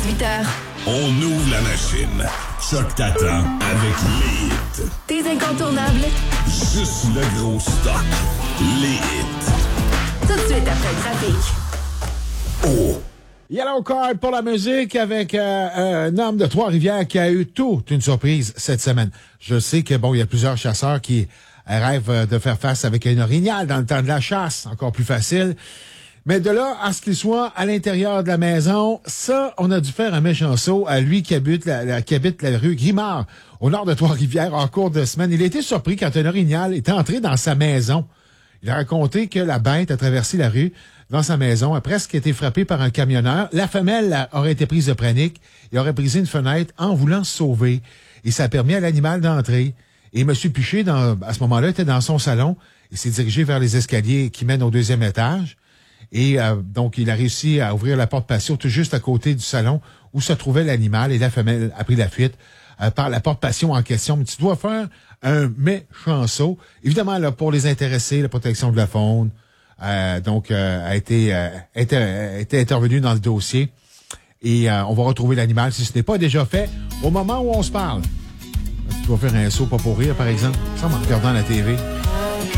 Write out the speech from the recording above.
18h. On ouvre la machine. Choc t'attend avec les hits. Tes incontournables. Juste le gros stock. Les hits. Tout de suite après le trafic. Oh! Yellow Card pour la musique avec un homme de Trois-Rivières qui a eu toute une surprise cette semaine. Je sais que, bon, il y a plusieurs chasseurs qui rêvent de faire face avec un orignal dans le temps de la chasse. Encore plus facile. Mais de là à ce qu'il soit à l'intérieur de la maison, ça, on a dû faire un méchant saut à lui qui habite la rue Grimard, au nord de Trois-Rivières, en cours de semaine. Il a été surpris quand un orignal est entré dans sa maison. Il a raconté que la bête a traversé la rue dans sa maison, a presque été frappée par un camionneur. La femelle aurait été prise de panique et aurait brisé une fenêtre en voulant se sauver. Et ça a permis à l'animal d'entrer. Et M. Piché, à ce moment-là, était dans son salon. Il s'est dirigé vers les escaliers qui mènent au deuxième étage. Et donc, il a réussi à ouvrir la porte patio tout juste à côté du salon où se trouvait l'animal. Et la femelle a pris la fuite par la porte patio en question. Mais tu dois faire un méchant saut. Évidemment, là, pour les intéressés, la protection de la faune, a été intervenu dans le dossier. Et on va retrouver l'animal, si ce n'est pas déjà fait, au moment où on se parle. Tu dois faire un saut pas pour rire, par exemple, ça en regardant la TV.